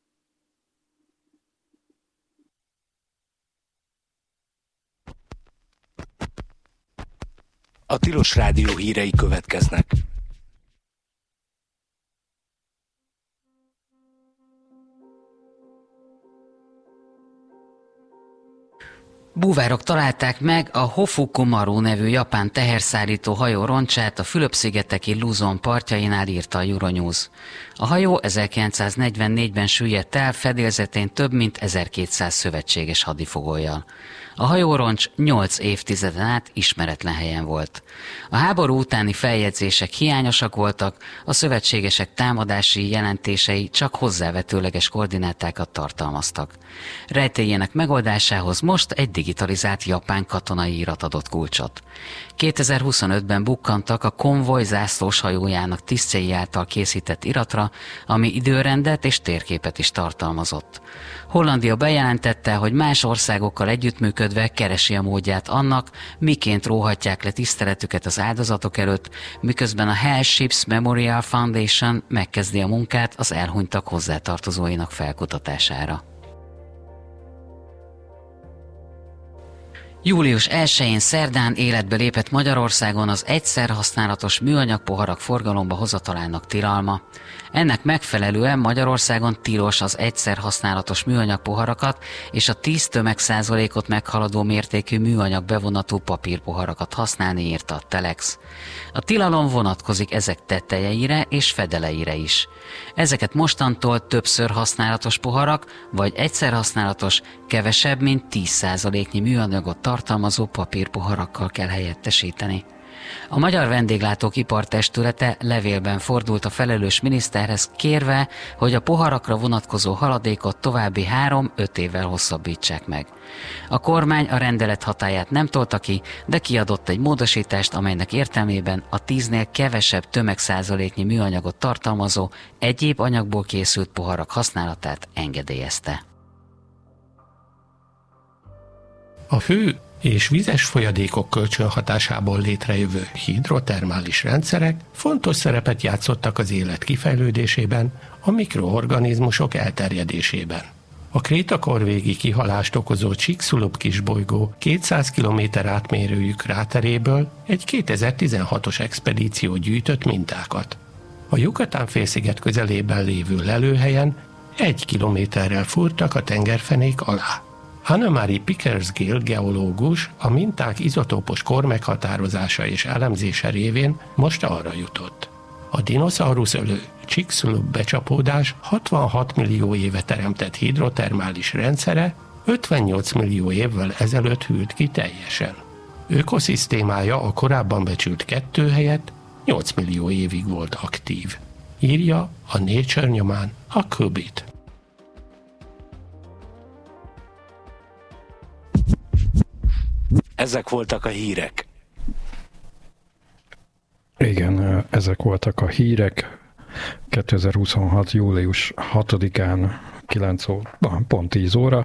A Tilos Rádió hírei következnek. Búvárok találták meg a Hofukumaru nevű japán teherszállító hajó roncsát a Fülöp-szigeteki Luzon partjainál, írta a Euronews. A hajó ezerkilencszáznegyvennégyben süllyedt el fedélzetén több mint ezerkétszáz szövetséges hadifogolyjal. A hajóroncs nyolc évtizeden át ismeretlen helyen volt. A háború utáni feljegyzések hiányosak voltak, a szövetségesek támadási jelentései csak hozzávetőleges koordinátákat tartalmaztak. Rejtélyének megoldásához most egy digitalizált japán katonai irat adott kulcsot. kétezer-huszonötben bukkantak a konvoj zászlós hajójának tisztjei által készített iratra, ami időrendet és térképet is tartalmazott. Hollandia bejelentette, hogy más országokkal együttműködve keresi a módját annak, miként róhatják le tiszteletüket az áldozatok előtt, miközben a Hell Ships Memorial Foundation megkezdi a munkát az elhunytak hozzátartozóinak felkutatására. július elsején szerdán életbe lépett Magyarországon az egyszer használatos műanyag poharak forgalomba hozatalának tilalma. Ennek megfelelően Magyarországon tilos az egyszer használatos műanyag poharakat és a tíz tömegszázalékot meghaladó mértékű műanyag bevonatú papírpoharakat használni, írta a Telex. A tilalom vonatkozik ezek tetejeire és fedeleire is. Ezeket mostantól többször használatos poharak vagy egyszer használatos, kevesebb mint tíz százaléknyi műanyagot tartalmazó papírpoharakkal kell helyettesíteni. A Magyar Vendéglátók Ipartestülete levélben fordult a felelős miniszterhez kérve, hogy a poharakra vonatkozó haladékot további három-öt évvel hosszabbítsák meg. A kormány a rendelet hatályát nem tolta ki, de kiadott egy módosítást, amelynek értelmében a tíznél kevesebb tömegszázaléknyi műanyagot tartalmazó egyéb anyagból készült poharak használatát engedélyezte. A hő és vizes folyadékok kölcsönhatásából létrejövő hidrotermális rendszerek fontos szerepet játszottak az élet kifejlődésében, a mikroorganizmusok elterjedésében. A krétakorvégi kihalást okozó Chicxulub kisbolygó kétszáz kilométer átmérőjű kráteréből egy kétezer-tizenhatos expedíció gyűjtött mintákat. A Yucatán-félsziget közelében lévő lelőhelyen egy kilométerrel fúrtak a tengerfenék alá. Anna-Marie Pickersgill geológus a minták izotópos kor meghatározása és elemzése révén most arra jutott. A dinoszauruszölő Chicxulub becsapódás hatvanhat millió éve teremtett hidrotermális rendszere ötvennyolc millió évvel ezelőtt hűlt ki teljesen. Ökoszisztémája a korábban becsült kettő helyett nyolc millió évig volt aktív. Írja a Nature nyomán a Kubit. Ezek voltak a hírek. Igen, ezek voltak a hírek. kétezer-huszonhat. július hatodikán kilenc óra, pont tíz óra.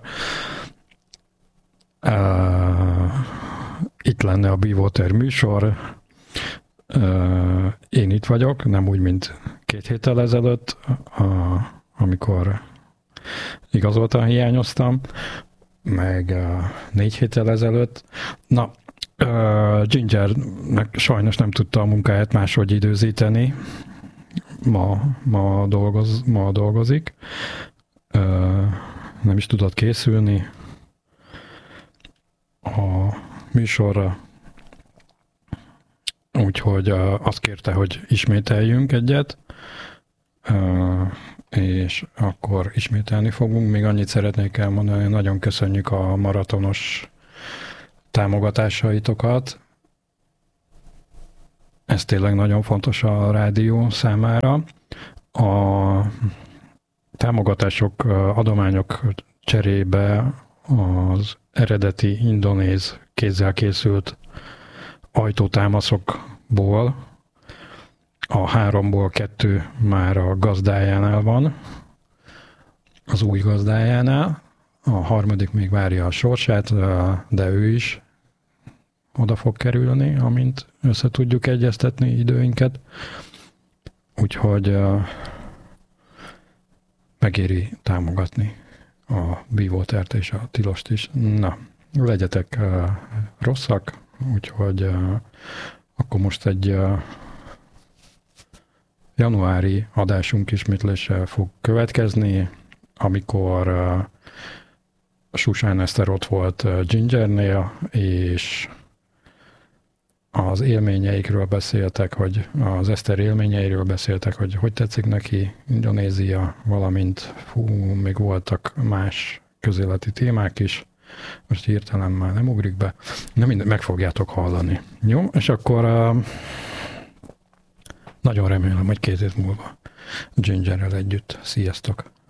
Uh, itt lenne a Bivoter műsor. Uh, én itt vagyok, nem úgy, mint két héttel ezelőtt, uh, amikor igazoltan hiányoztam, meg uh, négy héttel ezelőtt. Na, uh, Gingernek sajnos nem tudta a munkáját máshogy időzíteni. Ma, ma, dolgoz, ma dolgozik. Uh, nem is tudott készülni a műsorra. Úgyhogy uh, azt kérte, hogy ismételjünk egyet. Uh, és akkor ismételni fogunk. Még annyit szeretnék elmondani, nagyon köszönjük a maratonos támogatásaitokat. Ez tényleg nagyon fontos a rádió számára. A támogatások, adományok cserébe az eredeti indonéz kézzel készült ajtótámaszokból a háromból kettő már a gazdájánál van, az új gazdájánál, a harmadik még várja a sorsát, de ő is oda fog kerülni, amint össze tudjuk egyeztetni időinket. Úgyhogy megéri támogatni a Bivotert és a Tilost is. Na, legyetek rosszak, úgyhogy akkor most egy januári adásunk ismétléssel fog következni, amikor Susán Eszter ott volt Gingernél, és az élményeikről beszéltek, hogy az Eszter élményeiről beszéltek, hogy hogy tetszik neki Indonézia, valamint fú, még voltak más közéleti témák is. Most hirtelen már nem ugrik be. Na minden, meg fogjátok hallani. Jó? És akkor uh, nagyon remélem, hogy két hét múlva Gingerrel együtt. Sziasztok!